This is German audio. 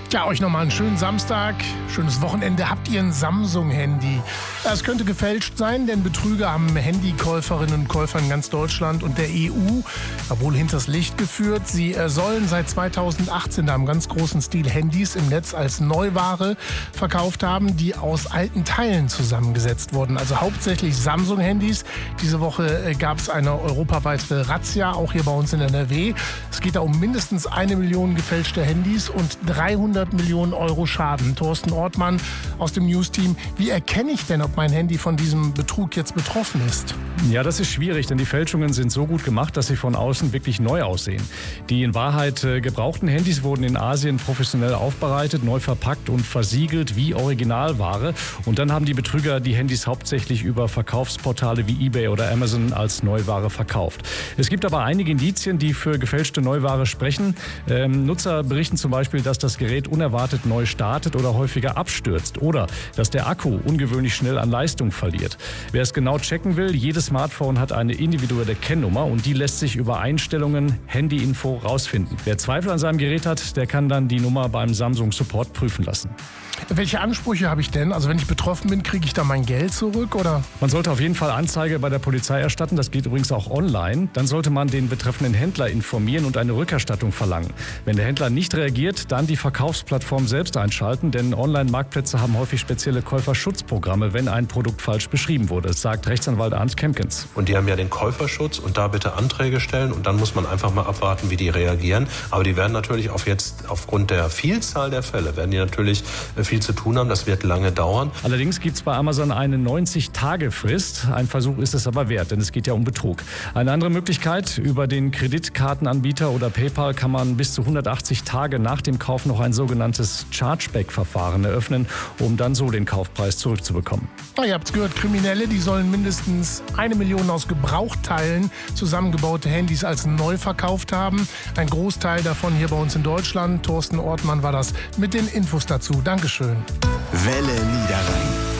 Ja, euch nochmal einen schönen Samstag, schönes Wochenende. Habt ihr ein Samsung-Handy? Es könnte gefälscht sein, denn Betrüger haben Handykäuferinnen und Käufer in ganz Deutschland und der EU wohl hinters Licht geführt. Sie sollen seit 2018 da im ganz großen Stil Handys im Netz als Neuware verkauft haben, die aus alten Teilen zusammengesetzt wurden. Also hauptsächlich Samsung-Handys. Diese Woche gab es eine europaweite Razzia, auch hier bei uns in NRW. Es geht da um mindestens 1 Million gefälschte Handys und 300 Millionen Euro Schaden. Thorsten Ortmann aus dem News-Team. Wie erkenne ich denn, ob mein Handy von diesem Betrug jetzt betroffen ist? Ja, das ist schwierig, denn die Fälschungen sind so gut gemacht, dass sie von außen wirklich neu aussehen. Die in Wahrheit gebrauchten Handys wurden in Asien professionell aufbereitet, neu verpackt und versiegelt wie Originalware. Und dann haben die Betrüger die Handys hauptsächlich über Verkaufsportale wie eBay oder Amazon als Neuware verkauft. Es gibt aber einige Indizien, die für gefälschte Neuware sprechen. Nutzer berichten zum Beispiel, dass das Gerät unerwartet neu startet oder häufiger abstürzt oder dass der Akku ungewöhnlich schnell an Leistung verliert. Wer es genau checken will, jedes Smartphone hat eine individuelle Kennnummer und die lässt sich über Einstellungen Handyinfo rausfinden. Wer Zweifel an seinem Gerät hat, der kann dann die Nummer beim Samsung Support prüfen lassen. Welche Ansprüche habe ich denn? Also wenn ich betroffen bin, kriege ich da mein Geld zurück, oder? Man sollte auf jeden Fall Anzeige bei der Polizei erstatten. Das geht übrigens auch online. Dann sollte man den betreffenden Händler informieren und eine Rückerstattung verlangen. Wenn der Händler nicht reagiert, dann die Verkaufsplattform selbst einschalten, denn Online-Marktplätze haben häufig spezielle Käuferschutzprogramme, wenn ein Produkt falsch beschrieben wurde, sagt Rechtsanwalt Arndt Kempkens. Und die haben ja den Käuferschutz und da bitte Anträge stellen und dann muss man einfach mal abwarten, wie die reagieren. Aber die werden natürlich aufgrund der Vielzahl der Fälle, werden die natürlich viel zu tun haben. Das wird lange dauern. Allerdings gibt es bei Amazon eine 90-Tage-Frist. Ein Versuch ist es aber wert, denn es geht ja um Betrug. Eine andere Möglichkeit, über den Kreditkartenanbieter oder PayPal kann man bis zu 180 Tage nach dem Kauf noch ein sogenanntes Chargeback-Verfahren eröffnen, um dann so den Kaufpreis zurückzubekommen. Ihr habt es gehört, Kriminelle, die sollen mindestens 1 Million aus Gebrauchteilen zusammengebaute Handys als neu verkauft haben. Ein Großteil davon hier bei uns in Deutschland. Thorsten Ortmann war das mit den Infos dazu. Dankeschön. Welle Niederrhein.